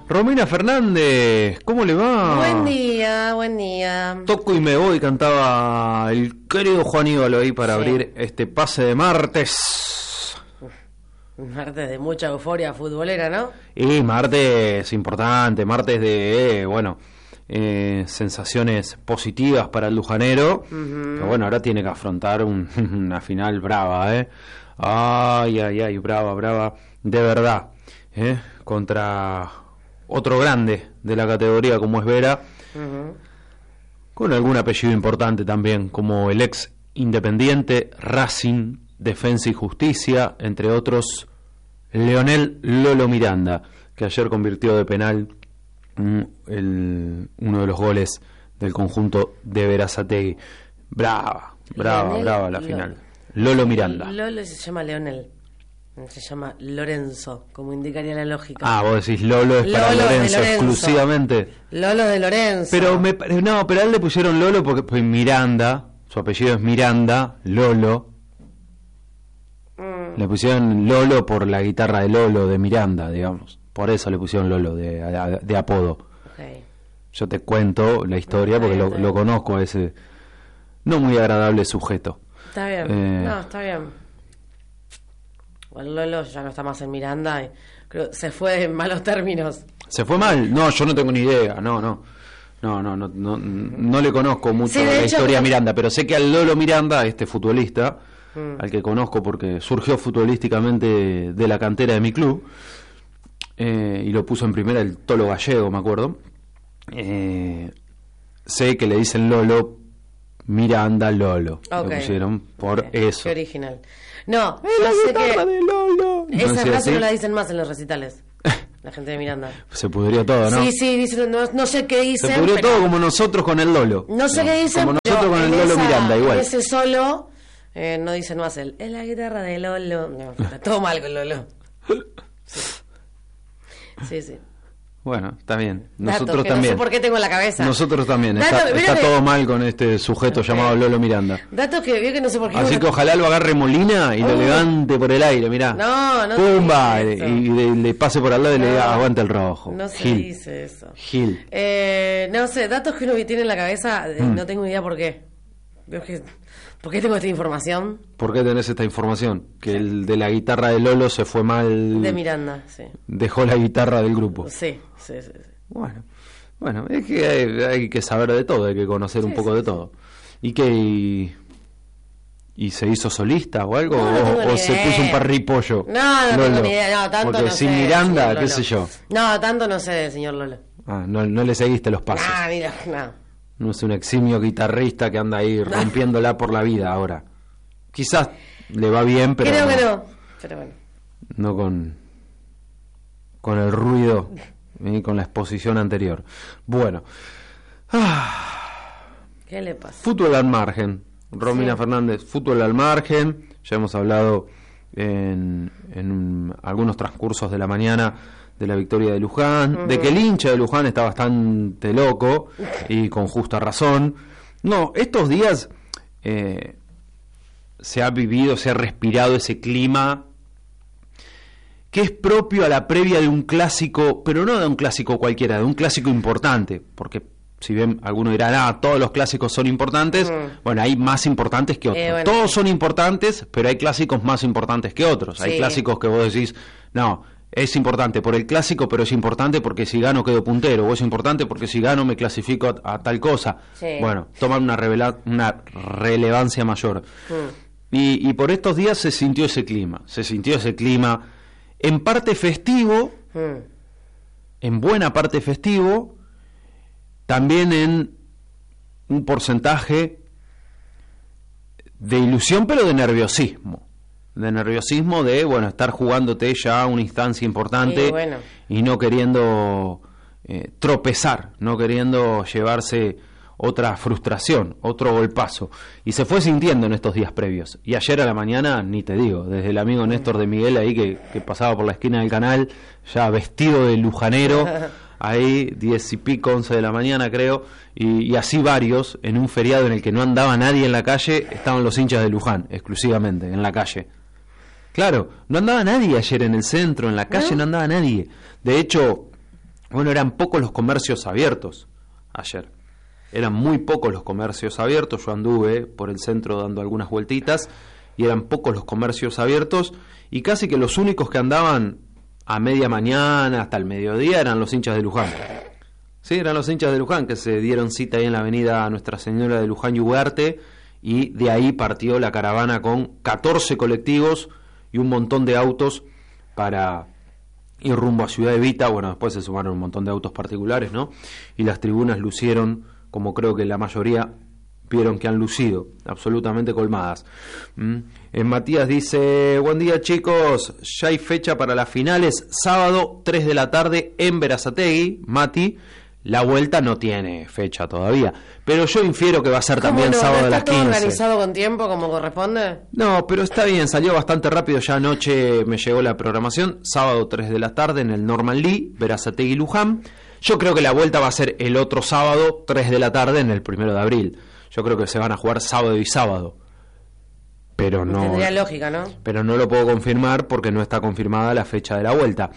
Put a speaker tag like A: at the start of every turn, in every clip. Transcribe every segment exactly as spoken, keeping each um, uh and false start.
A: Romina Fernández, ¿cómo le va?
B: Buen día, buen día.
A: Toco y me voy, cantaba el querido Juan Íbalo ahí para sí. abrir este pase de martes.
B: Un martes de mucha euforia futbolera, ¿no?
A: Y martes importante, martes de, eh, bueno, eh, sensaciones positivas para el lujanero. Uh-huh. Que bueno, ahora tiene que afrontar un, una final brava, ¿eh? Ay, ay, ay, brava, brava, de verdad, ¿eh? Contra otro grande de la categoría como es Vera, uh-huh. con algún apellido importante también, como el ex Independiente, Racing, Defensa y Justicia, entre otros, Leonel Lolo Miranda, que ayer convirtió de penal mm, el, uno de los goles del conjunto de Berazategui. Brava, brava, Leonel, brava la final. Lolo Miranda.
B: Lolo se llama Leonel. Se llama Lorenzo, como indicaría la lógica.
A: Ah, vos decís Lolo es Lolo para Lorenzo, Lorenzo exclusivamente.
B: Lolo de Lorenzo.
A: Pero me, no, pero a él le pusieron Lolo porque pues, Miranda, su apellido es Miranda, Lolo. Mm. Le pusieron Lolo por la guitarra de Lolo de Miranda, digamos. Por eso le pusieron Lolo de, de, de apodo. Okay. Yo te cuento la historia porque lo, lo conozco a ese no muy agradable sujeto.
B: Está bien, eh, no, está bien. El Lolo ya no está más en Miranda y creo se fue en malos términos.
A: ¿Se fue mal? No, yo no tengo ni idea, no, no. No, no, no, no, no le conozco mucho sí, la hecho, historia a Miranda, pero sé que al Lolo Miranda, este futbolista, mm. al que conozco porque surgió futbolísticamente de la cantera de mi club, eh, y lo puso en primera el Tolo Gallego, me acuerdo. Eh, sé que le dicen Lolo Miranda Lolo. Okay. Lo pusieron por okay. eso.
B: Qué original. No, yo sé que
A: de Lolo.
B: Esa
A: no
B: frase no la dicen más en los recitales. La gente de Miranda.
A: Se pudrió todo, ¿no?
B: Sí, sí, dicen, no, no sé qué dicen.
A: Se pudrió pero... todo como nosotros con el Lolo.
B: No sé no, qué dicen,
A: como nosotros con el Lolo
B: esa,
A: Miranda, igual.
B: Ese solo, eh, no dicen más él. Es la guitarra de Lolo. No, está todo mal con Lolo. Sí, sí. sí.
A: Bueno, está bien. Nosotros
B: Dato, que
A: también.
B: No sé por qué tengo en la cabeza.
A: Nosotros también.
B: Dato,
A: está está
B: que...
A: todo mal con este sujeto okay. llamado Lolo Miranda.
B: Datos que vio que no sé por qué.
A: Así que ojalá lo agarre Molina y uh. lo levante por el aire, mirá.
B: No, no.
A: Pumba, y, y le, le pase por al lado y no, le diga aguante el rojo.
B: No se
A: Gil.
B: dice eso.
A: Gil.
B: Eh, no sé, datos que uno tiene en la cabeza, mm. no tengo idea por qué. ¿Por qué tengo esta información?
A: ¿Por qué tenés esta información? Que sí. el de la guitarra de Lolo se fue mal.
B: De Miranda, sí.
A: Dejó la guitarra del grupo.
B: Sí, sí, sí. sí.
A: Bueno, bueno, es que hay, hay que saber de todo, hay que conocer sí, un poco sí, de todo. ¿Y qué? Y, ¿Y se hizo solista o algo?
B: No, no
A: ¿O, o se puso un parripollo?
B: No, no Lolo? tengo ni idea, no, tanto
A: Porque
B: no
A: sin
B: sé,
A: Miranda, qué sé yo.
B: No, tanto no sé del señor Lolo.
A: Ah, no, no le seguiste los pasos.
B: Ah, mira, no.
A: No es un eximio guitarrista que anda ahí no. rompiéndola por la vida ahora. Quizás le va bien, pero...
B: Creo
A: no,
B: que no, pero bueno.
A: No con, con el ruido... y con la exposición anterior. Bueno. Ah,
B: ¿qué le pasa?
A: Fútbol al margen. Romina sí. Fernández, fútbol al margen. Ya hemos hablado en, en un, algunos transcursos de la mañana de la victoria de Luján, uh-huh. de que el hincha de Luján está bastante loco y con justa razón. No, estos días eh, se ha vivido, se ha respirado ese clima que es propio a la previa de un clásico, pero no de un clásico cualquiera, de un clásico importante, porque si bien algunos dirán, ah, todos los clásicos son importantes, mm. bueno, hay más importantes que otros. Eh, bueno, todos sí. son importantes, pero hay clásicos más importantes que otros. Sí. Hay clásicos que vos decís, no, es importante por el clásico, pero es importante porque si gano quedo puntero, o es importante porque si gano me clasifico a, a tal cosa. Sí. Bueno, toman una, revela- una relevancia mayor. Mm. Y, y por estos días se sintió ese clima, se sintió ese clima... en parte festivo, mm. en buena parte festivo, también en un porcentaje de ilusión, pero de nerviosismo. De nerviosismo de, bueno, estar jugándote ya a una instancia importante,
B: sí, bueno.
A: y no queriendo eh, tropezar, no queriendo llevarse otra frustración, otro golpazo, y se fue sintiendo en estos días previos. Y ayer a la mañana, ni te digo, desde el amigo Néstor de Miguel ahí que, que pasaba por la esquina del canal, ya vestido de lujanero, ahí diez y pico, once de la mañana creo, y, y así varios, en un feriado en el que no andaba nadie en la calle, estaban los hinchas de Luján, exclusivamente, en la calle. Claro, no andaba nadie ayer en el centro, en la calle, no, no andaba nadie. De hecho, Bueno, eran pocos los comercios abiertos ayer. Eran muy pocos los comercios abiertos. Yo anduve por el centro dando algunas vueltitas y eran pocos los comercios abiertos y casi que los únicos que andaban a media mañana hasta el mediodía eran los hinchas de Luján. Sí, eran los hinchas de Luján que se dieron cita ahí en la avenida Nuestra Señora de Luján y Ugarte, y de ahí partió la caravana con catorce colectivos y un montón de autos para ir rumbo a Ciudad Evita. Bueno, después se sumaron un montón de autos particulares, ¿no? Y las tribunas lucieron, como creo que la mayoría vieron que han lucido, absolutamente colmadas. ¿Mm? Eh, Matías dice: buen día, chicos, ya hay fecha para las finales, sábado tres de la tarde en Berazategui. Mati, la vuelta no tiene fecha todavía, pero yo infiero que va a ser también
B: no?
A: sábado
B: ¿No
A: a las
B: está todo
A: quince.
B: organizado con tiempo como corresponde?
A: No, pero está bien, salió bastante rápido, ya anoche me llegó la programación, sábado tres de la tarde en el Norman Lee, Berazategui Luján. Yo creo que la vuelta va a ser el otro sábado, tres de la tarde, en el primero de abril. Yo creo que se van a jugar sábado y sábado. Pero no.
B: Tendría lógica, ¿no?
A: Pero no lo puedo confirmar porque no está confirmada la fecha de la vuelta.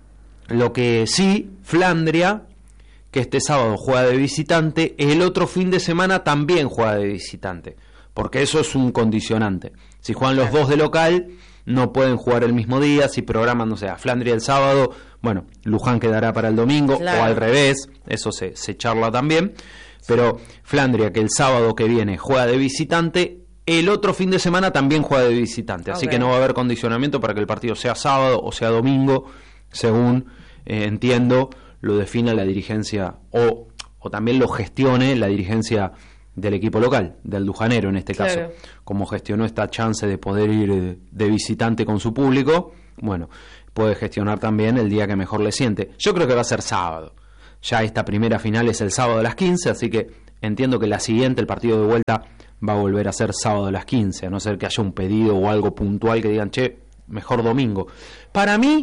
A: Lo que sí, Flandria, que este sábado juega de visitante, el otro fin de semana también juega de visitante. Porque eso es un condicionante. Si juegan los dos de local, no pueden jugar el mismo día. Si programan, no sé, a Flandria el sábado, bueno, Luján quedará para el domingo,
B: claro.
A: O al revés, eso se, se charla también. Pero Flandria, que el sábado que viene juega de visitante, el otro fin de semana también juega de visitante. Así okay. que no va a haber condicionamiento para que el partido sea sábado o sea domingo, según eh, entiendo, lo defina la dirigencia o, o también lo gestione la dirigencia del equipo local, del lujanero en este caso. Claro. Como gestionó esta chance de poder ir de visitante con su público, bueno, puede gestionar también el día que mejor le siente. Yo creo que va a ser sábado. Ya esta primera final es el sábado a las quince, así que entiendo que la siguiente, el partido de vuelta, va a volver a ser sábado a las quince, a no ser que haya un pedido o algo puntual que digan, che, mejor domingo. Para mí,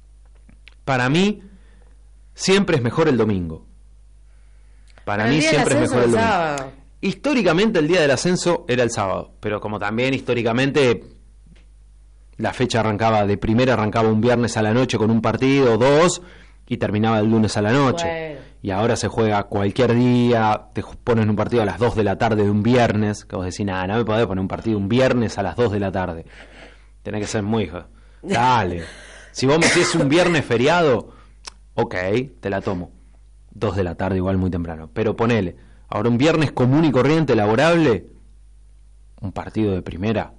A: para mí, siempre es mejor el domingo. Para mí siempre es mejor el domingo. Sábado. Históricamente el día del ascenso era el sábado, pero como también históricamente la fecha arrancaba, de primera arrancaba un viernes a la noche con un partido, dos, y terminaba el lunes a la noche. Bueno. Y ahora se juega cualquier día, te ponen un partido a las dos de la tarde de un viernes, que vos decís, nada, no me podés poner un partido un viernes a las dos de la tarde. Tenés que ser muy hijo. Dale. Si vos me decís un viernes feriado, ok, te la tomo. Dos de la tarde igual muy temprano. Pero ponele, ahora un viernes común y corriente, laborable, un partido de primera.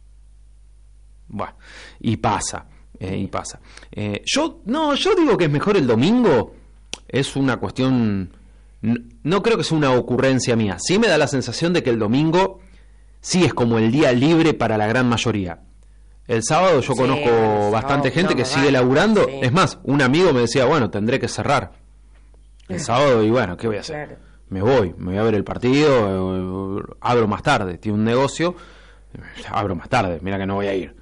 A: Bueno, y pasa. Eh, y pasa. Eh, yo no, yo digo que es mejor el domingo. Es una cuestión. No, no creo que sea una ocurrencia mía. Sí me da la sensación de que el domingo sí es como el día libre para la gran mayoría. El sábado yo sí, conozco el bastante sábado, gente que sigue laburando. Sí. Es más, un amigo me decía, bueno, tendré que cerrar el sábado y bueno, ¿qué voy a hacer? Claro. Me voy, me voy a ver el partido, eh, abro más tarde. Tiene un negocio, abro más tarde. Mira que no voy a ir.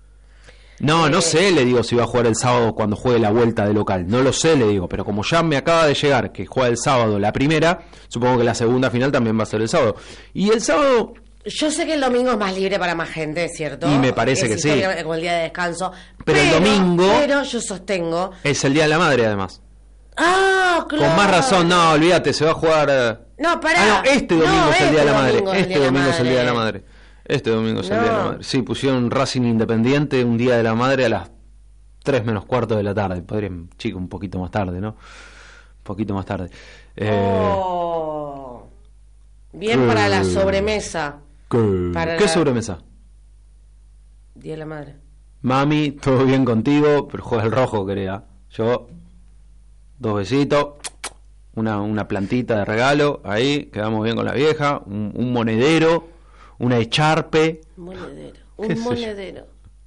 A: No, no sé, le digo, si va a jugar el sábado cuando juegue la vuelta de local. No lo sé, le digo, pero como ya me acaba de llegar que juega el sábado la primera, supongo que la segunda final también va a ser el sábado. Y el sábado...
B: Yo sé que el domingo es más libre para más gente, ¿cierto?
A: Y me parece es que sí.
B: Como el día de descanso.
A: Pero, pero el domingo...
B: Pero yo sostengo...
A: Es el Día de la Madre, además.
B: Ah, claro.
A: Con más razón, no, olvídate, se va a jugar...
B: No, pará.
A: Ah, no, este domingo
B: no,
A: es el
B: este
A: Día de la Madre.
B: Domingo
A: este domingo es el Día de la Madre. Este domingo es el
B: no.
A: Día de la Madre. Sí, pusieron Racing Independiente, un Día de la Madre a las tres menos cuarto de la tarde. Podrían, chico, un poquito más tarde, ¿no? Un poquito más tarde. Eh,
B: oh. Bien, ¿qué? Para la sobremesa.
A: ¿Qué,
B: para
A: ¿Qué
B: la...
A: sobremesa?
B: Día de la Madre.
A: Mami, todo bien contigo, pero juega el rojo, querida. Yo, dos besitos, una, una plantita de regalo, ahí, quedamos bien con la vieja, un, un monedero, una echarpe.
B: Monedero, un monedero.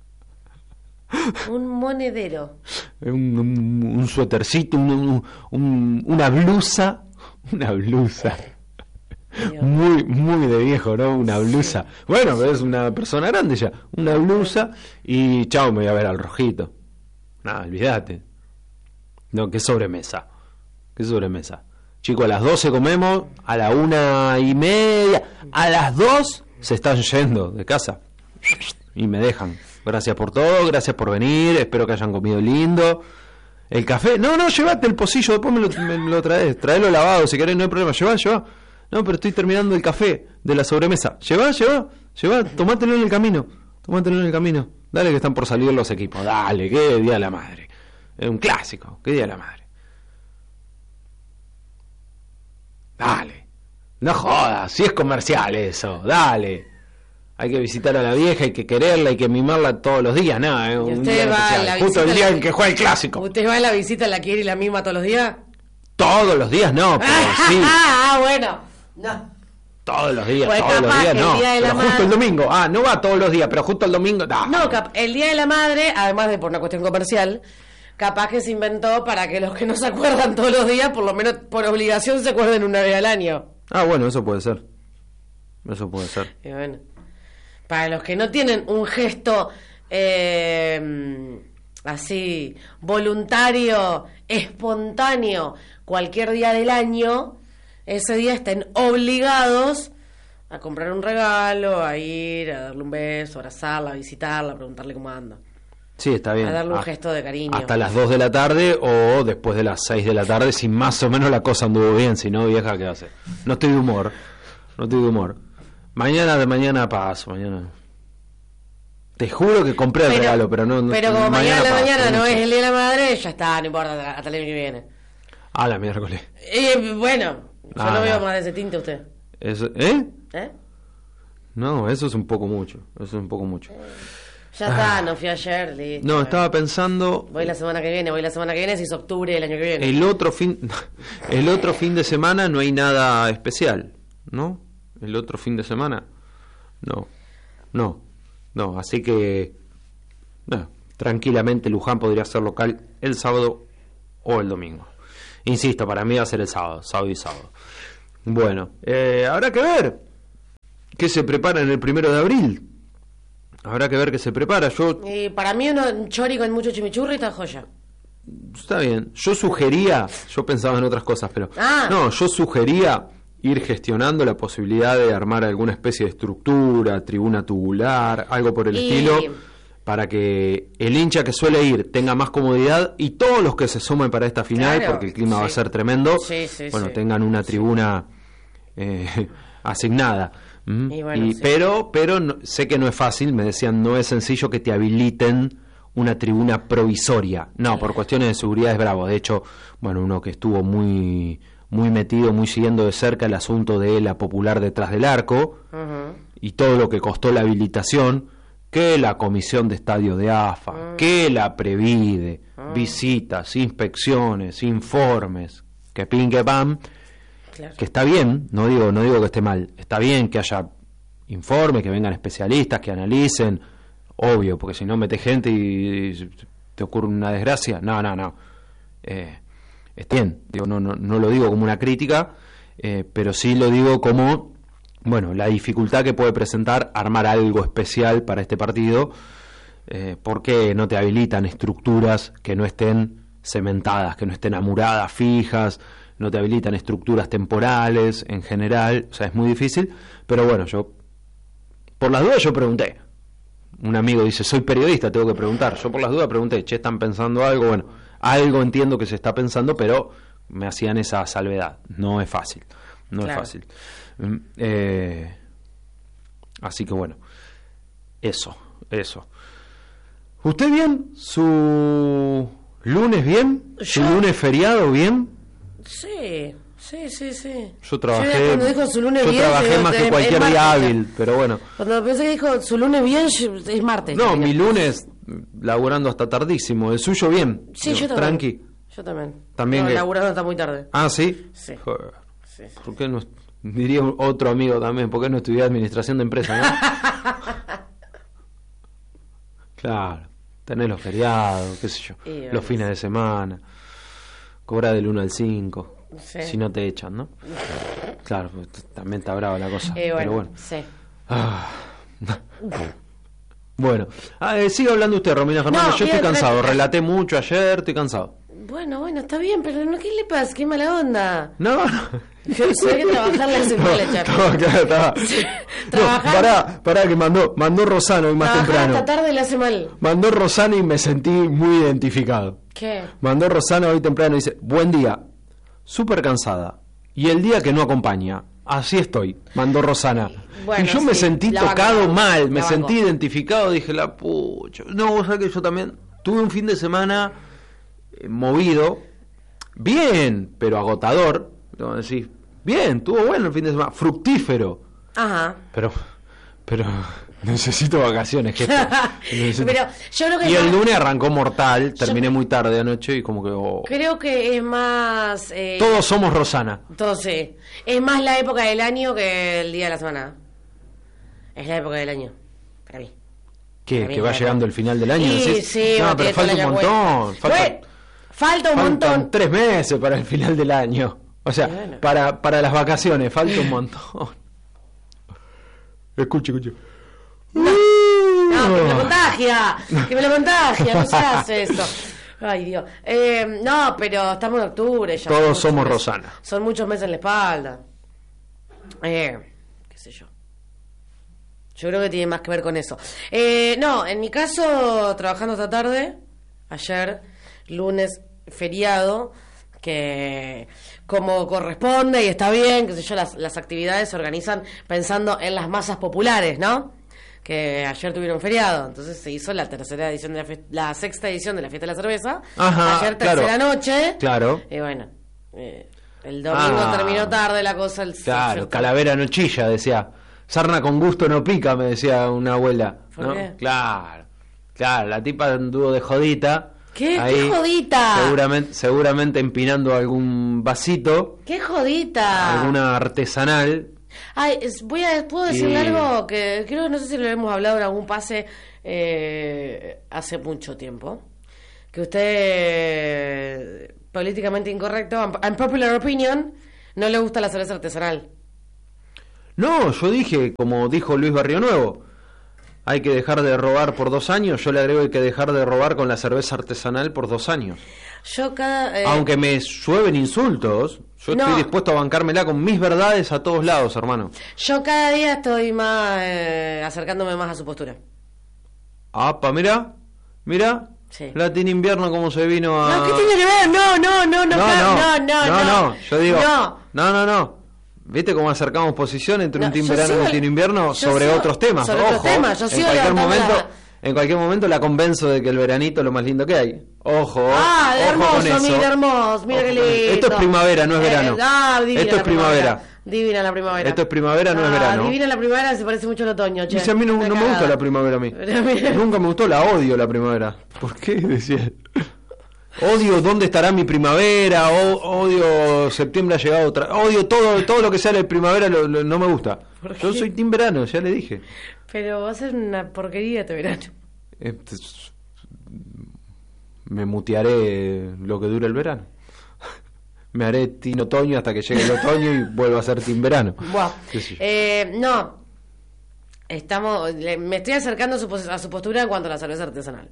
B: Un monedero.
A: Un, un, un suétercito, un, un, una blusa, una blusa. Dios. Muy, muy de viejo, ¿no? Una blusa. Sí. Bueno, pero es una persona grande ya. Una blusa y chao, me voy a ver al rojito. Nada, olvídate. No, qué sobremesa. Qué sobremesa. Chicos, a las doce comemos, a la una y media, a las dos se están yendo de casa. Y me dejan. Gracias por todo, gracias por venir, espero que hayan comido lindo. El café, no, no, llévate el pocillo, después me lo, me, me lo traes, traelo lavado si querés, no hay problema, llevá, llevá. No, pero estoy terminando el café de la sobremesa. Llevá, llevá, llevá, tomátelo en el camino, tomátelo en el camino. Dale que están por salir los equipos, dale, qué día de la madre. Es un clásico, qué día de la madre. Dale, no jodas, si es comercial eso, dale. Hay que visitar a la vieja, hay que quererla, hay que mimarla todos los días, nada, es un día especial, justo el día en que juega el clásico.
B: ¿Usted va a la visita, la quiere y la mima todos los días?
A: Todos los días no, pero sí.
B: Ah, bueno, no.
A: Todos los días,
B: pues
A: todos los días no,
B: el día de la
A: pero
B: madre...
A: justo el domingo, ah, no va todos los días, pero justo el domingo, nah.
B: No, cap el Día de la Madre, además de por una cuestión comercial, capaz que se inventó para que los que no se acuerdan todos los días, por lo menos por obligación, se acuerden una vez al año.
A: Ah, bueno, eso puede ser, eso puede ser.
B: Y bueno, para los que no tienen un gesto eh, así, voluntario, espontáneo, cualquier día del año, ese día estén obligados a comprar un regalo, a ir, a darle un beso, a abrazarla, a visitarla, a preguntarle cómo anda.
A: Sí, está bien.
B: A darle un
A: ah,
B: gesto de cariño.
A: Hasta las dos de la tarde o después de las seis de la tarde, si más o menos la cosa anduvo bien, si no, vieja, ¿qué hace? No estoy de humor, no estoy de humor. Mañana de mañana paso, mañana. Te juro que compré el
B: pero,
A: regalo, pero no... no
B: pero como mañana de la
A: paso,
B: mañana no
A: mucho.
B: es el Día de la Madre, ya está, no importa, hasta el año que viene.
A: Ah, la miércoles.
B: Eh, bueno, yo
A: Ah,
B: no veo
A: no.
B: más de ese tinte usted.
A: Eso, ¿eh?
B: ¿Eh?
A: No, eso es un poco mucho, eso es un poco mucho.
B: Ya está, no fui ayer, listo.
A: No, estaba pensando...
B: Voy la semana que viene, voy la semana que viene, si es octubre del año que viene.
A: El otro fin, el otro fin de semana no hay nada especial, ¿no? El otro fin de semana, no, no, no. Así que, no, tranquilamente Luján podría ser local el sábado o el domingo. Insisto, para mí va a ser el sábado, sábado y sábado. Bueno, eh, habrá que ver qué se prepara en el primero de abril. Habrá que ver qué se prepara. Yo
B: Y para mí uno, un chori con mucho chimichurri está joya.
A: Está bien. Yo sugería, yo pensaba en otras cosas, pero
B: Ah.
A: no, yo sugería ir gestionando la posibilidad de armar alguna especie de estructura, tribuna tubular, algo por el
B: Y-
A: estilo, para que el hincha que suele ir tenga más comodidad y todos los que se sumen para esta final,
B: Claro,
A: porque el clima va a
B: sí.
A: ser tremendo,
B: Sí, sí,
A: bueno,
B: sí.
A: tengan una tribuna eh, asignada. ¿Mm?
B: Y bueno,
A: Y-
B: sí.
A: Pero, pero no- sé que no es fácil, me decían, no es sencillo que te habiliten una tribuna provisoria. No, por cuestiones de seguridad es bravo. De hecho, bueno, uno que estuvo muy muy metido, muy siguiendo de cerca el asunto de la popular detrás del arco
B: Ujú.
A: y todo lo que costó la habilitación, que la comisión de estadio de A F A,
B: Mm.
A: que la Previde, visitas, inspecciones, informes, que pin que pam,
B: Claro.
A: que está bien, no digo, no digo que esté mal, está bien que haya informes, que vengan especialistas, que analicen, obvio, porque si no mete gente y, y te ocurre una desgracia, no, no, no, eh, está bien, digo, no, no, no lo digo como una crítica, eh, pero sí lo digo como, bueno, la dificultad que puede presentar armar algo especial para este partido, eh, porque no te habilitan estructuras que no estén cementadas, que no estén amuradas, fijas, no te habilitan estructuras temporales en general, o sea, es muy difícil, pero bueno, yo, por las dudas yo pregunté. Un amigo dice, soy periodista, tengo que preguntar. Yo por las dudas pregunté, che, ¿están pensando algo? Bueno, algo entiendo que se está pensando, pero me hacían esa salvedad. No es fácil, no
B: Claro.
A: es fácil. Mm, eh, así que bueno, eso, eso. ¿Usted bien? ¿Su lunes bien? ¿Su
B: Yo-
A: lunes feriado bien?
B: Sí, sí, sí, sí.
A: Yo trabajé,
B: ya cuando dijo su lunes
A: yo
B: bien,
A: trabajé
B: digo,
A: más
B: es-
A: que
B: es
A: cualquier
B: martes
A: día
B: ya.
A: hábil, pero bueno.
B: Cuando pensé que dijo su lunes bien, yo- es martes.
A: No,
B: ya,
A: mi
B: mira.
A: lunes laburando hasta tardísimo, el suyo bien.
B: Sí,
A: Digo,
B: yo también.
A: Tranqui.
B: Yo también.
A: También
B: No,
A: que-
B: laburando hasta muy tarde.
A: Ah, ¿sí?
B: Sí.
A: Joder,
B: Sí, sí.
A: ¿por qué no? Diría un- otro amigo también, ¿por qué no estudié administración de empresas, no? Claro, tenés los feriados, qué sé yo,
B: Y bueno,
A: los fines de semana, cobra del uno al cinco,
B: Sí.
A: si no te echan, ¿no? Claro, pues, t- también está brava la cosa,
B: Eh, bueno,
A: pero bueno.
B: sí.
A: Ah. Bueno, ah, eh, siga hablando usted, Romina Fernández,
B: No,
A: yo estoy
B: bien,
A: cansado,
B: tranqui-
A: relaté mucho ayer, estoy cansado.
B: Bueno, bueno, está bien, pero no, ¿qué le pasa? Qué mala onda.
A: No, no.
B: Yo sé que trabajar le hace mal,
A: No,
B: Chapi.
A: no, claro, estaba.
B: Trabajar-
A: No, pará, pará, que mandó, mandó Rosano hoy más
B: Trabajar
A: temprano.
B: hasta tarde le hace mal.
A: Mandó Rosano y me sentí muy identificado.
B: ¿Qué?
A: Mandó Rosana hoy temprano, dice, buen día, súper cansada. Y el día que no acompaña, así estoy, mandó Rosana.
B: Bueno,
A: y yo me
B: sí,
A: sentí
B: la
A: tocado
B: banco,
A: mal, me
B: la
A: sentí
B: banco.
A: identificado, dije, la pucha. No, vos sabés que yo también tuve un fin de semana eh, movido, bien, pero agotador. Como decís, bien, estuvo bueno el fin de semana, fructífero.
B: Ajá.
A: Pero, pero necesito vacaciones, jefe. Necesito-
B: Pero yo creo que
A: Y
B: es
A: el
B: más-
A: lunes arrancó mortal,
B: Yo-
A: terminé muy tarde anoche y como que... oh,
B: creo que es más... Eh,
A: todos somos Rosana.
B: Entonces, es más la época del año que el día de la semana. Es la época del año, para mí.
A: ¿Qué?
B: Para mí
A: ¿Que
B: es
A: va
B: la
A: llegando
B: época.
A: el final del año?
B: Sí,
A: decís?
B: sí,
A: no,
B: va,
A: pero
B: tiene todo
A: falta
B: el
A: un
B: año
A: montón.
B: vuelta.
A: Falta,
B: Bueno, falta un
A: faltan
B: montón.
A: tres meses para el final del año. O sea,
B: Y bueno.
A: para, para las vacaciones, falta un montón. Escuche, escuche.
B: No, que me lo contagia, que me lo contagia, no se hace eso. Ay, Dios. Eh, no, pero estamos en octubre ya.
A: Todos
B: son muchos
A: somos
B: meses-
A: Rosana.
B: Son muchos meses en la espalda. Eh, qué sé yo. Yo creo que tiene más que ver con eso. Eh, no, en mi caso, trabajando esta tarde, ayer, lunes, feriado, que como corresponde y está bien, qué sé yo, las, las actividades se organizan pensando en las masas populares, ¿no? Que ayer tuvieron feriado, entonces se hizo la tercera edición de la, fiesta- la sexta edición de la fiesta de la cerveza.
A: Ajá,
B: ayer
A: claro.
B: tercera noche.
A: Claro.
B: Y bueno, eh, el domingo
A: Ah.
B: terminó tarde la cosa. El,
A: Claro,
B: ayer-
A: calavera no chilla, decía. Sarna con gusto no pica, me decía una abuela.
B: ¿Por
A: ¿no?
B: qué?
A: Claro, claro, la tipa anduvo de jodita.
B: ¿Qué?
A: ahí,
B: ¿Qué jodita?
A: Seguramente, seguramente empinando algún vasito,
B: ¡Qué jodita!
A: alguna artesanal.
B: Ay, es- voy a, ¿puedo decirle
A: Y-
B: algo? Que creo que no sé si lo hemos hablado en algún pase eh, hace mucho tiempo. Que usted, políticamente incorrecto, en popular opinion, no le gusta la cerveza artesanal.
A: No, yo dije, como dijo Luis Barrio Nuevo, hay que dejar de robar por dos años. Yo le agrego hay que dejar de robar con la cerveza artesanal por dos años.
B: Yo cada... eh,
A: Aunque me llueven insultos, yo
B: No.
A: estoy dispuesto a bancármela con mis verdades a todos lados, hermano.
B: yo cada día estoy más eh, acercándome más a su postura.
A: Apa, mira, mira,
B: Sí.
A: Latin Invierno como se vino a...
B: No, ¿qué tiene que ver? No, no, no, no,
A: no,
B: no, no, no,
A: no, no, yo digo,
B: no.
A: no, no, no. ¿Viste cómo acercamos posición entre
B: No,
A: un team
B: yo
A: verano y
B: sigo-
A: un team invierno
B: yo
A: sobre
B: sigo-
A: otros temas?
B: sobre
A: Ojo,
B: otros temas, yo
A: en
B: sigo
A: cualquier
B: levantando
A: momento,
B: la-
A: en cualquier momento la convenzo de que el veranito es lo más lindo que hay. Ojo,
B: Ah,
A: ojo
B: hermoso,
A: con eso.
B: mira, hermoso, mira
A: Ojo
B: qué
A: con eso.
B: lindo.
A: Esto es primavera, no es
B: Eh,
A: verano.
B: ah, divina
A: Esto es
B: la
A: primavera.
B: Divina la primavera.
A: Esto es primavera, no es
B: Ah,
A: verano.
B: Divina la primavera, se parece mucho al otoño, che.
A: Dice, a mí no,
B: Está
A: no me gusta
B: cagada.
A: la primavera a mí.
B: Pero mira.
A: Nunca me gustó, la odio la primavera. ¿Por qué? Decía. Odio dónde estará mi primavera, o- odio septiembre ha llegado otra, odio todo todo lo que sale de primavera, lo- lo- no me gusta.
B: ¿Por
A: Yo
B: qué?
A: soy team verano, ya le dije.
B: Pero va a ser una porquería este verano.
A: Eh, pues, me mutearé lo que dure el verano. Me haré team otoño hasta que llegue el otoño y vuelvo a ser team verano.
B: Buah.
A: Qué sé yo.
B: Eh, no. Estamos, le- me estoy acercando a su, pos- a su postura en cuanto a la cerveza artesanal.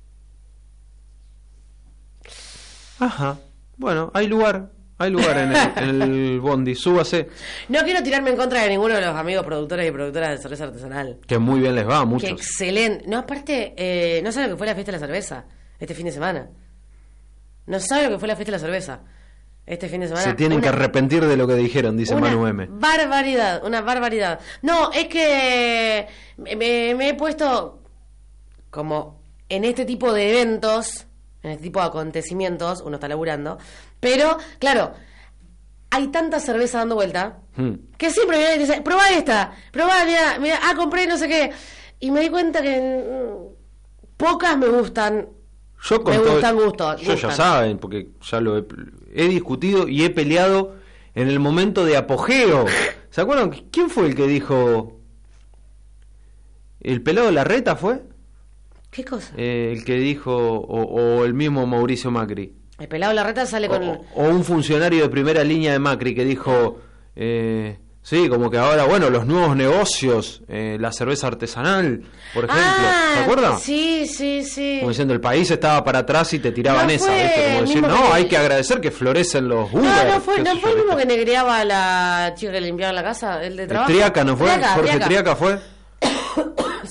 A: Ajá. Bueno, hay lugar, hay lugar en el, en el bondi, súbase.
B: No quiero tirarme en contra de ninguno de los amigos productores y productoras de cerveza artesanal.
A: Que muy bien les va a
B: Qué
A: muchos.
B: excelente. No, aparte, eh, no sabe lo que fue la fiesta de la cerveza este fin de semana. No sabe lo que fue la fiesta de la cerveza este fin de semana.
A: Se tienen
B: Una-
A: que arrepentir de lo que dijeron, dice
B: una
A: Manu M.
B: barbaridad, una barbaridad. No, es que me, me- me he puesto como en este tipo de eventos, en este tipo de acontecimientos, uno está laburando, pero, claro, hay tanta cerveza dando vuelta
A: Hmm.
B: que siempre me dice, probá esta, probá, mira, mira, ah, compré no sé qué. Y me di cuenta que mm, pocas me gustan.
A: Yo con
B: Me
A: todo-
B: gustan gustos,
A: Yo ya
B: gustan.
A: saben, porque ya lo he, he discutido y he peleado en el momento de apogeo. ¿Se acuerdan? ¿Quién fue el que dijo? ¿El pelado de la reta fue?
B: ¿Qué cosa?
A: Eh, el que dijo, o, o el mismo Mauricio Macri.
B: El pelado de la reta sale con...
A: O, o un funcionario de primera línea de Macri que dijo, eh, sí, como que ahora, bueno, los nuevos negocios, eh, la cerveza artesanal, por ejemplo.
B: Ah,
A: ¿Se acuerdan?
B: Sí, sí, sí.
A: Como diciendo, el país estaba para atrás y te tiraban
B: No
A: esa,
B: fue
A: ¿viste? Como
B: el
A: decir,
B: mismo
A: no,
B: que-
A: hay que agradecer que florecen los Uber.
B: No, no fue,
A: qué
B: no
A: sé
B: fue
A: yo,
B: el mismo que
A: ¿viste?
B: negreaba a la chica que limpiaba la casa, el de trabajo.
A: Triaca, ¿no fue?
B: Triaca,
A: Jorge
B: Triaca.
A: Triaca fue.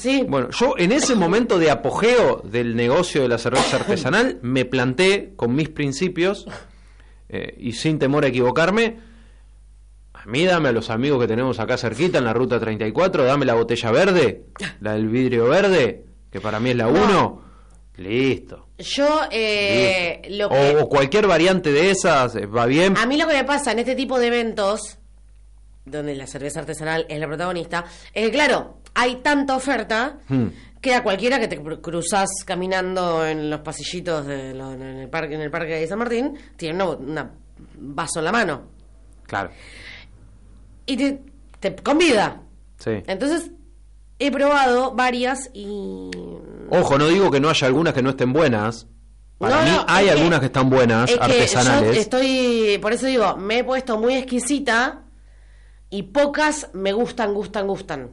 B: sí.
A: Bueno, yo en ese momento de apogeo del negocio de la cerveza artesanal me planté con mis principios eh, y sin temor a equivocarme. A mí dame a los amigos que tenemos acá cerquita en la ruta treinta y cuatro, dame la botella verde, la del vidrio verde, que para mí es la uno. No. Listo.
B: Yo, eh,
A: Listo.
B: Lo que...
A: o, o cualquier variante de esas, eh, va bien.
B: A mí lo que me pasa en este tipo de eventos, donde la cerveza artesanal es la protagonista, es que claro, hay tanta oferta hmm. que a cualquiera que te cruzás caminando en los pasillitos de lo, en el parque en el parque de San Martín, tiene un vaso en la mano.
A: Claro.
B: Y te, te convida.
A: Sí.
B: Entonces, he probado varias y...
A: Ojo, no digo que no haya algunas que no estén buenas. Para
B: no,
A: mí
B: no,
A: hay algunas que, que están buenas,
B: es
A: artesanales.
B: Que yo estoy, por eso digo, me he puesto muy exquisita y pocas me gustan, gustan, gustan.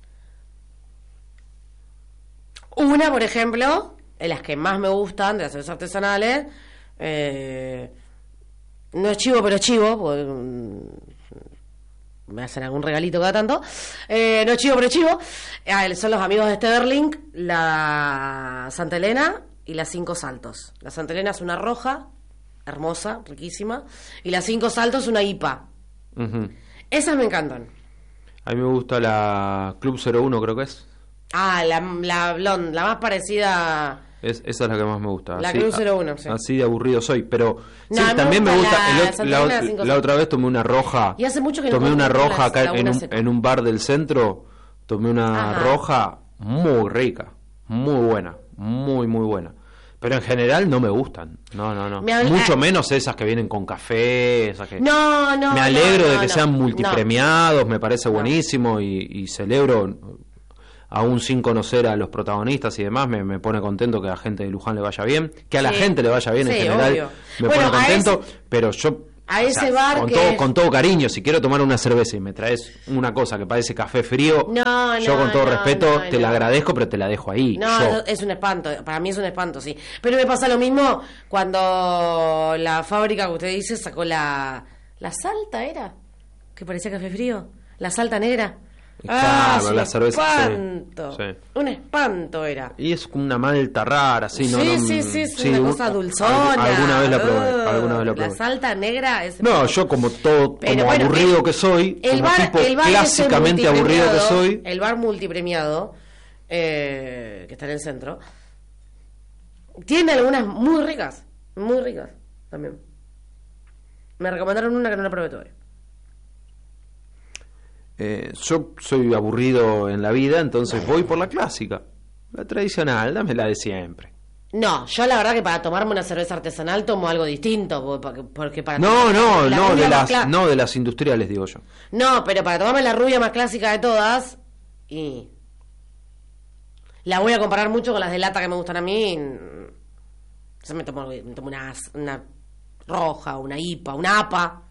B: Una, por ejemplo, en las que más me gustan de las cervezas artesanales, eh, no es chivo, pero es chivo, porque me hacen algún regalito cada tanto, eh, no es chivo, pero es chivo, eh, son los amigos de Sterling, la Santa Elena y la Cinco Saltos. La Santa Elena es una roja, hermosa, riquísima, y la Cinco Saltos una I P A. Uh-huh. Esas me encantan.
A: A mí me gusta la Club cero uno, creo que es.
B: Ah, la, la blonde, la más parecida...
A: Es, esa es la que más me gusta.
B: La
A: así,
B: Club cero uno, sí.
A: Así de aburrido soy, pero
B: no,
A: sí,
B: me
A: también
B: gusta
A: me gusta.
B: La,
A: el otro, la, la, la otra vez tomé una roja.
B: Y hace mucho que no
A: tomé una roja acá
B: la,
A: en un, en un bar del centro. Tomé una Ajá. roja muy rica, muy buena, muy, muy buena. Pero en general no me gustan. No, no, no. Me Mucho menos esas que vienen con café. Esas que...
B: No, no.
A: Me alegro
B: no,
A: de que
B: no,
A: sean
B: no,
A: multipremiados,
B: no.
A: me parece buenísimo y, y celebro. Aún sin conocer a los protagonistas y demás, me, me pone contento que a la gente de Luján le vaya bien, que a la sí. gente le vaya bien sí, en general, obvio. me bueno, pone contento, ese, pero yo,
B: a ese o sea, bar
A: con,
B: que
A: todo,
B: es...
A: con todo cariño, si quiero tomar una cerveza y me traes una cosa que parece café frío,
B: no,
A: yo
B: no,
A: con todo
B: no,
A: respeto
B: no,
A: te
B: no.
A: la agradezco, pero te la dejo ahí.
B: No,
A: yo.
B: es un espanto, para mí es un espanto, sí. Pero me pasa lo mismo cuando la fábrica que usted dice sacó la... ¿La Salta era? Que parecía café frío. La Salta negra.
A: Claro,
B: ah,
A: la
B: un
A: cerveza.
B: espanto.
A: Sí, sí.
B: Un espanto era.
A: Y es una malta rara, sí,
B: sí,
A: no, no,
B: sí, sí, es
A: sí,
B: una
A: un,
B: cosa dulzona.
A: Alguna vez la probé, alguna vez la probé.
B: La Salta negra es...
A: No, yo como todo,
B: Pero,
A: como
B: bueno,
A: aburrido
B: el,
A: que soy,
B: el
A: como
B: bar,
A: tipo
B: el bar
A: clásicamente aburrido que soy.
B: El bar multipremiado, eh, que está en el centro, tiene algunas muy ricas, muy ricas también. Me recomendaron una que no la probé todavía.
A: Eh, yo soy aburrido en la vida, entonces voy por la clásica, la tradicional, dame la de siempre.
B: No, yo la verdad que para tomarme una cerveza artesanal tomo algo distinto, porque, porque para
A: no, no,
B: la
A: no de las,
B: clá...
A: no de las industriales digo yo.
B: No, pero para tomarme la rubia más clásica de todas y la voy a comparar mucho con las de lata que me gustan a mí. Yo me tomo, me tomo una, una roja, una I P A, una A P A.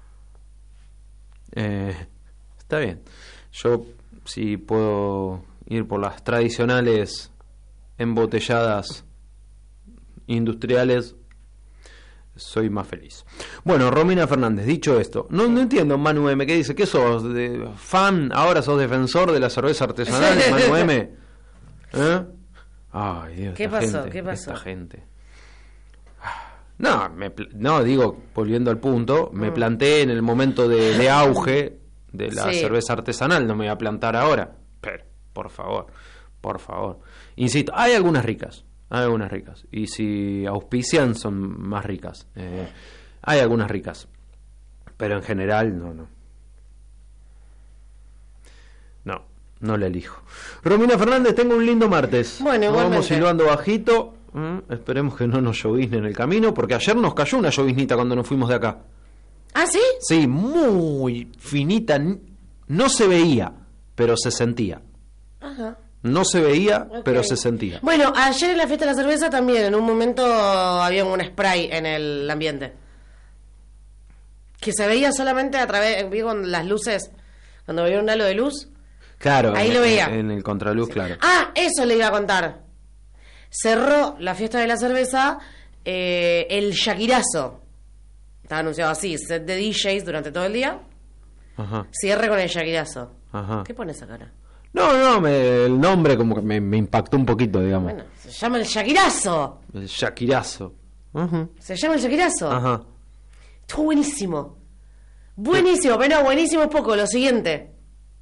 A: Eh, está bien. Yo si puedo ir por las tradicionales embotelladas industriales, soy más feliz. Bueno, Romina Fernández, dicho esto, no, no entiendo, Manu M, ¿qué dice? ¿Qué sos? De, ¿Fan? ¿Ahora sos defensor de la cerveza artesanal, Manu M? ¿Eh? Ay, Dios,
B: ¿Qué
A: esta
B: pasó?
A: gente,
B: ¿Qué pasó?
A: Esta gente. No, me, no, digo, volviendo al punto, me mm. planté en el momento de, de auge de la sí. cerveza artesanal, no me voy a plantar ahora. Pero, por favor, por favor. Insisto, hay algunas ricas, hay algunas ricas. Y si auspician, son más ricas. Eh, hay algunas ricas. Pero en general, no, no. No, no la elijo. Romina Fernández, tengo un lindo martes.
B: Bueno, igualmente.
A: Vamos silbando bajito. Mm, esperemos que no nos llovizne en el camino, porque ayer nos cayó una lloviznita cuando nos fuimos de acá.
B: ¿Ah, sí?
A: Sí, muy finita. No se veía, pero se sentía.
B: Ajá.
A: No se veía,
B: okay.
A: pero se sentía.
B: Bueno, ayer en la fiesta de la cerveza también, en un momento había un spray en el ambiente. Que se veía solamente a través, vi con las luces, cuando veía un halo de luz.
A: Claro,
B: ahí
A: en,
B: lo veía.
A: En el contraluz,
B: sí.
A: Claro.
B: Ah, eso le iba a contar. Cerró la fiesta de la cerveza eh, el Shakirazo. Estaba anunciado así, set de D Js durante todo el día.
A: Ajá.
B: Cierre con el Shakirazo.
A: Ajá.
B: ¿Qué pone esa cara?
A: No, no, me, el nombre como que me, me impactó un poquito, digamos.
B: Bueno, se llama el Shakirazo.
A: El Shakirazo. Uh-huh.
B: Se llama el Shakirazo.
A: Ajá.
B: Estuvo buenísimo. Buenísimo, pero no, buenísimo es poco. Lo siguiente.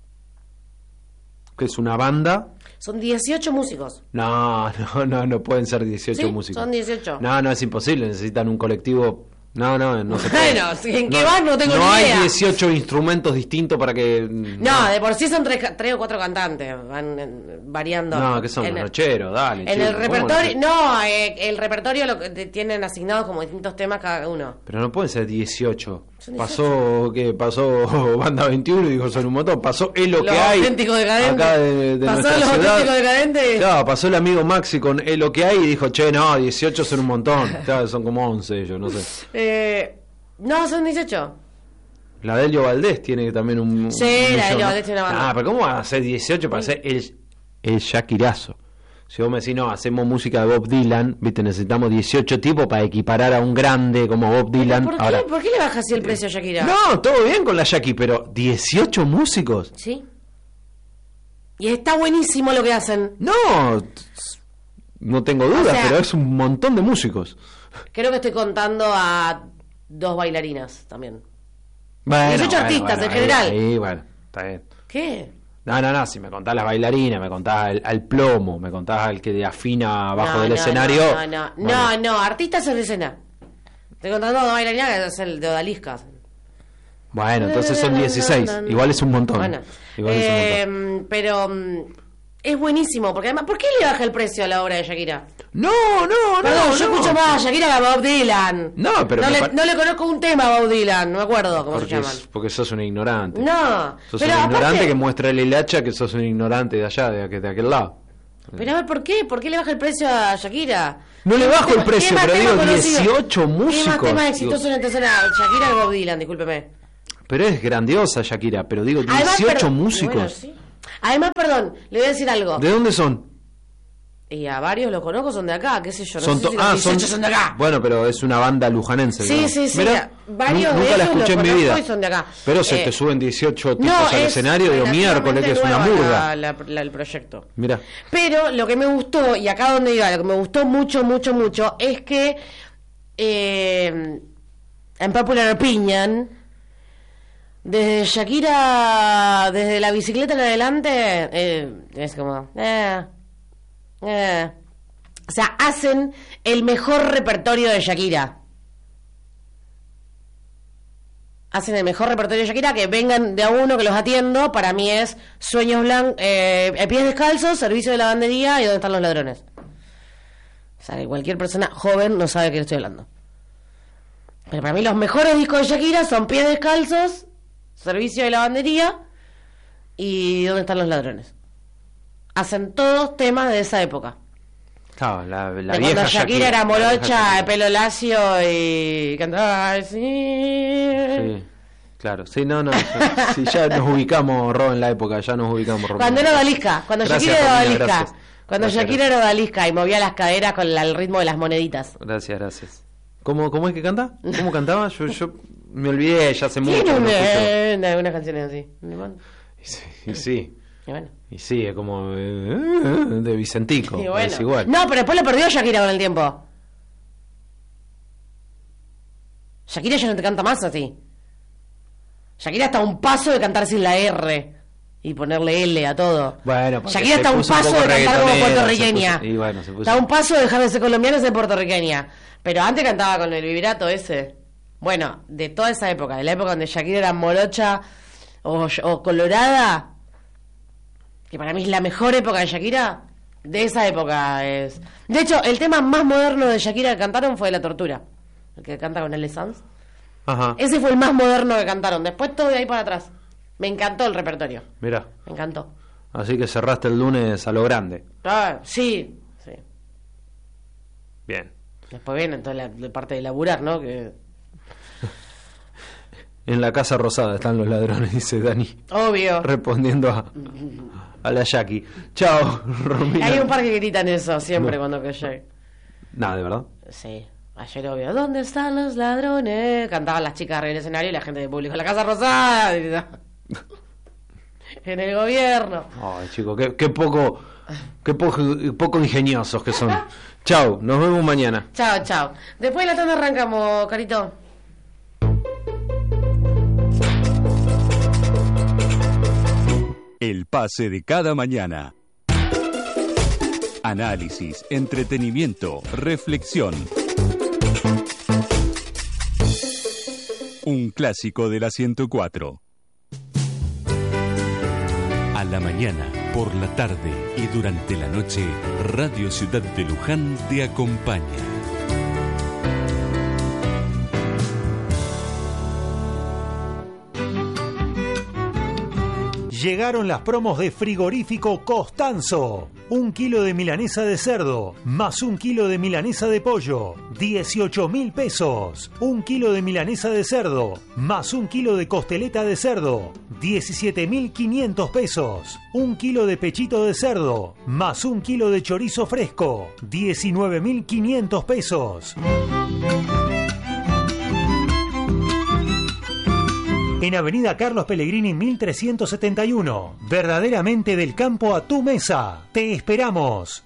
A: ¿Que es una banda?
B: Son dieciocho músicos.
A: No, no, no, no pueden ser dieciocho
B: Sí,
A: músicos.
B: son dieciocho.
A: No, no, es imposible, necesitan un colectivo. No, no, no se puede.
B: Bueno, si en qué van no tengo
A: no
B: ni idea.
A: hay dieciocho instrumentos distintos para que...
B: No, de por sí son tres, ca- tres o cuatro cantantes, van eh, variando.
A: No, que son
B: En
A: los
B: el-
A: nocheros, dale.
B: En
A: chico,
B: el
A: ¿cómo
B: repertorio,
A: no?
B: no, eh, el repertorio lo que te- tienen asignados como distintos temas cada uno.
A: Pero no pueden ser dieciocho.
B: Son
A: Pasó, ¿qué? Pasó Banda veintiuno y dijo son un montón. Pasó Es lo
B: Los
A: que hay.
B: auténticos decadentes.
A: Acá de, de
B: Pasó
A: nuestra
B: los
A: ciudad.
B: auténticos decadentes.
A: Claro, pasó el amigo Maxi con Es lo que hay y dijo, che, no, dieciocho son un montón. Claro, son como once ellos, no sé.
B: Eh, no, son dieciocho.
A: La Delio Valdés tiene también un.
B: Sí,
A: un
B: la
A: millón,
B: Delio
A: ¿no?
B: Valdés tiene una banda.
A: Ah, pero ¿cómo va a ser dieciocho para hacer el, el Shakirazo? Si vos me decís, no, hacemos música de Bob Dylan, viste, necesitamos dieciocho tipos para equiparar a un grande como Bob Dylan.
B: ¿Por qué,
A: Ahora,
B: ¿Por qué le bajas así el precio a Shakira?
A: no, todo bien con la Shaki, pero dieciocho músicos.
B: Sí. Y está buenísimo lo que hacen.
A: No, no tengo duda,
B: O sea-
A: pero es un montón de músicos.
B: Creo que estoy contando a dos bailarinas también.
A: Bueno,
B: dieciocho
A: bueno,
B: artistas
A: bueno,
B: en
A: ahí-
B: general.
A: Ahí, bueno, está bien.
B: ¿Qué?
A: No, no, no, si me contás las bailarinas, me contás al, al plomo, me contás al que afina abajo
B: No,
A: del
B: no,
A: escenario.
B: No, no, no,
A: bueno,
B: no, no, artistas en escena. Estoy contando a dos bailarinas que es el de Odalisca.
A: Bueno, entonces son dieciséis, igual es un montón.
B: Bueno,
A: Igual es un
B: eh,
A: montón.
B: pero mm, es buenísimo, porque además, ¿por qué le baja el precio a la obra de Shakira?
A: No, no,
B: Perdón,
A: no.
B: yo
A: no.
B: escucho más a Shakira que a Bob Dylan.
A: No, pero
B: no
A: me
B: le,
A: par-
B: no le conozco un tema a Bob Dylan, no me acuerdo cómo
A: porque,
B: se llaman.
A: es- porque sos un ignorante.
B: No,
A: Sos
B: pero
A: un ignorante
B: aparte-
A: que muestra el hilacha que sos un ignorante de allá, de, aquel- de aquel lado.
B: Pero a ver, ¿por qué? ¿Por qué le baja el precio a Shakira?
A: No le
B: ¿Qué
A: bajo
B: más
A: el
B: tema-
A: precio,
B: qué más
A: pero
B: temas
A: digo
B: conocidos?
A: dieciocho
B: ¿Qué más
A: músicos.
B: temas
A: Digo,
B: exitosos en entonces a Shakira que Bob Dylan? Discúlpeme.
A: pero es grandiosa Shakira, pero digo
B: Además,
A: dieciocho
B: pero-
A: músicos.
B: bueno, sí. Además, perdón, le voy a decir algo.
A: ¿De dónde son?
B: Y a varios los conozco, son de acá, qué sé yo. No
A: Son
B: sé
A: to-
B: si los
A: ah,
B: dieciocho son de acá.
A: Bueno, pero es una banda lujanense.
B: Sí,
A: digamos.
B: sí, sí.
A: Mirá,
B: varios
A: nu-
B: de
A: nunca la
B: ellos
A: escuché
B: los
A: en mi
B: conozco
A: vida.
B: y son de acá.
A: Pero se
B: Eh,
A: te suben dieciocho tipos
B: No,
A: al
B: es
A: escenario de miércoles, que es una
B: relativamente
A: murga.
B: nueva la- la- el proyecto.
A: Mira,
B: Pero lo que me gustó, y acá donde iba, lo que me gustó mucho, mucho, mucho, es que eh, en Popular Opinion, desde Shakira, desde la bicicleta en adelante, eh, es como... Eh, eh. O sea, hacen el mejor repertorio de Shakira. Hacen el mejor repertorio de Shakira, que vengan de a uno que los atiendo. Para mí es Sueños Blancos, eh, Pies Descalzos, Servicio de Lavandería y Dónde Están los Ladrones. O sea, que cualquier persona joven no sabe de qué le estoy hablando. Pero para mí los mejores discos de Shakira son Pies Descalzos, Servicio de Lavandería y ¿Dónde Están los Ladrones? Hacen todos temas de esa época.
A: claro, la, la
B: De
A: vieja
B: cuando Shakira era
A: la vieja
B: morocha, de
A: Shakira.
B: pelo lacio y cantaba así.
A: Sí, claro. Sí, no, no. Sí, ya nos ubicamos, Ro, en la época, ya nos ubicamos, Ro.
B: Cuando era odalisca, cuando
A: Gracias,
B: Shakira era
A: Romina,
B: odalisca.
A: gracias.
B: Cuando
A: Gracias,
B: Shakira
A: gracias.
B: era odalisca y movía las caderas con la- el ritmo de las moneditas.
A: Gracias, gracias. ¿Cómo, ¿Cómo es que canta? ¿Cómo cantaba? Yo, yo me olvidé, ya hace mucho.
B: Tiene
A: que no escucho.
B: una, algunas canciones así.
A: Y sí, y sí,
B: Y bueno.
A: y sí, es como eh, de Vicentico,
B: Y bueno.
A: es igual.
B: No, pero después lo perdió Shakira con el tiempo. Shakira ya no te canta más así. Shakira está a un paso de cantar sin la R y ponerle L a todo.
A: Bueno, porque
B: Shakira
A: se
B: está a un
A: puso un
B: paso
A: poco
B: de cantar como
A: reggaetonera,
B: puertorriqueña.
A: se puso- y bueno, se puso-
B: Está a un paso de dejar de ser colombiana y ser puertorriqueña. Pero antes cantaba con el vibrato ese. Bueno, de toda esa época, de la época donde Shakira era morocha o, o colorada, que para mí es la mejor época de Shakira, de esa época es. De hecho, el tema más moderno de Shakira que cantaron fue La Tortura, el que canta con L. Sanz.
A: Ajá,
B: Ese fue el más moderno que cantaron. Después todo de ahí para atrás. Me encantó el repertorio.
A: mira.
B: Me encantó.
A: Así que cerraste el lunes a lo grande.
B: Ah, sí, sí.
A: Bien.
B: Después viene toda la, la parte de laburar, ¿no? Que
A: En la Casa Rosada están los ladrones, dice Dani,
B: obvio.
A: respondiendo a, a la Jackie. Chao, Romina.
B: Hay un par que gritan eso siempre
A: No.
B: cuando que llegue.
A: Nada, de verdad.
B: Sí. Ayer obvio, ¿dónde están los ladrones? Cantaban las chicas arriba del escenario y la gente del público, la Casa Rosada. en el gobierno.
A: Ay, chicos, qué, qué poco, qué poco, poco ingeniosos que son. Chau, nos vemos mañana.
B: Chao, chao. Después de la tanda arrancamos, Carito.
C: El pase de cada mañana. Análisis, entretenimiento, reflexión. Un clásico de la ciento cuatro. A la mañana, por la tarde y durante la noche, Radio Ciudad de Luján te acompaña.
D: Llegaron las promos de Frigorífico Costanzo. Un kilo de milanesa de cerdo, más un kilo de milanesa de pollo, dieciocho mil pesos. Un kilo de milanesa de cerdo, más un kilo de costeleta de cerdo, diecisiete mil quinientos pesos. Un kilo de pechito de cerdo, más un kilo de chorizo fresco, diecinueve mil quinientos pesos. En Avenida Carlos Pellegrini mil trescientos setenta y uno. Verdaderamente del campo a tu mesa. Te esperamos.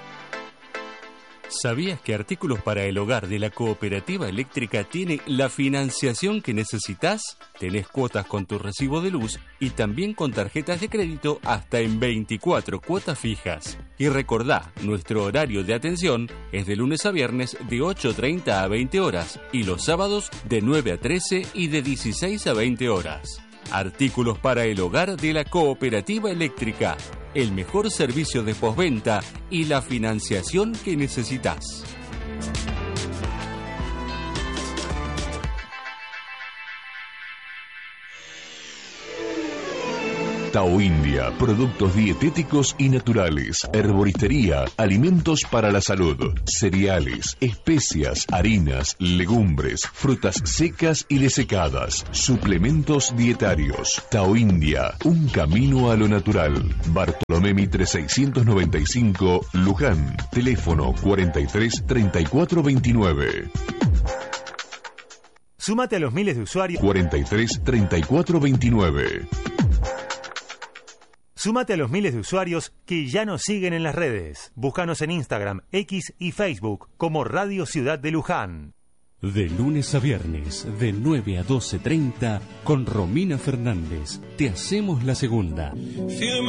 C: ¿Sabías que Artículos para el Hogar de la Cooperativa Eléctrica tiene la financiación que necesitas? Tenés cuotas con tu recibo de luz y también con tarjetas de crédito hasta en veinticuatro cuotas fijas. Y recordá, nuestro horario de atención es de lunes a viernes de ocho treinta a veinte horas y los sábados de nueve a trece y de dieciséis a veinte horas. Artículos para el Hogar de la Cooperativa Eléctrica. El mejor servicio de postventa y la financiación que necesitas.
E: Tao India, productos dietéticos y naturales, herboristería, alimentos para la salud, cereales, especias, harinas, legumbres, frutas secas y desecadas, suplementos dietarios. Tao India, un camino a lo natural. Bartolomé Mitre seiscientos noventa y cinco, Luján. Teléfono cuarenta y tres treinta y cuatro veintinueve.
D: Súmate a los miles de usuarios.
E: cuarenta y tres treinta y cuatro veintinueve.
D: Súmate a los miles de usuarios que ya nos siguen en las redes. Búscanos en Instagram, X y Facebook como Radio Ciudad de Luján.
C: De lunes a viernes, de nueve a doce treinta, con Romina Fernández, te hacemos la segunda.